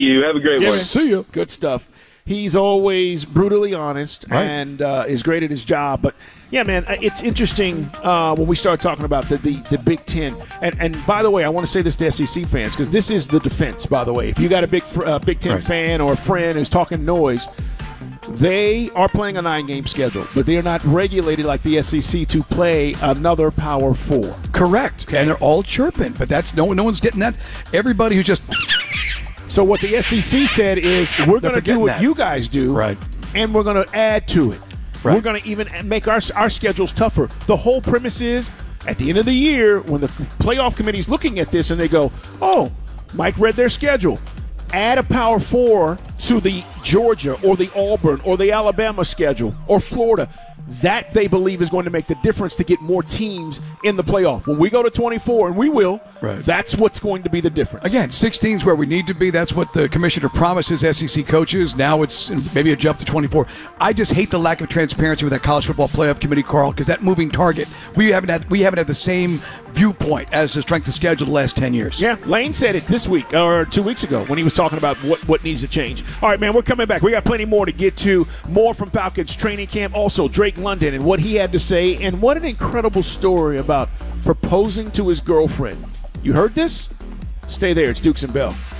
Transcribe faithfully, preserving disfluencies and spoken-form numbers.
You have a great Yeah, one. man. See you. Good stuff. He's always brutally honest Right. and uh, is great at his job. But, yeah, man, it's interesting uh, when we start talking about the, the, the Big Ten. And, and, by the way, I want to say this to S E C fans because this is the defense, by the way. If you got a big uh, Big Ten Right. fan or a friend who's talking noise, they are playing a nine-game schedule, but they are not regulated like the S E C to play another Power Four. Correct. And they're all chirping, but that's no, no one's getting that. Everybody who's just So what the S E C said is we're going to do forgetting what that. you guys do, Right. and we're going to add to it. Right. We're going to even make our our schedules tougher. The whole premise is at the end of the year when the playoff committee's looking at this and they go, oh, Mike read their schedule. Add a Power Four to the Georgia or the Auburn or the Alabama schedule or Florida. That, they believe, is going to make the difference to get more teams in the playoff. When we go to twenty-four, and we will, Right. that's what's going to be the difference. Again, sixteen is where we need to be. That's what the commissioner promises S E C coaches. Now it's maybe a jump to twenty-four. I just hate the lack of transparency with that college football playoff committee, Carl, because that moving target, we haven't had we haven't had the same viewpoint as the strength of schedule the last ten years. Yeah, Lane said it this week or two weeks ago when he was talking about what, what needs to change. All right, man, we're coming back. We got plenty more to get to. More from Falcons training camp. Also, Drake London and what he had to say. And what an incredible story about proposing to his girlfriend. You heard this? Stay there. It's Dukes and Bell.